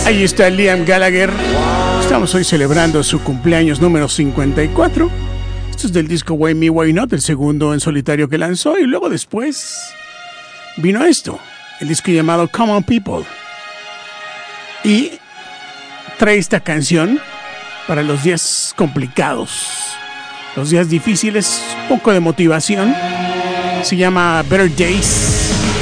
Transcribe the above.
Ahí está Liam Gallagher. Estamos hoy celebrando su cumpleaños número 54. Esto es del disco Why Me, Why Not, el segundo en solitario que lanzó. Y luego después vino esto, el disco llamado Common People. Y trae esta canción para los días complicados, los días difíciles, un poco de motivación. Se llama Better Days.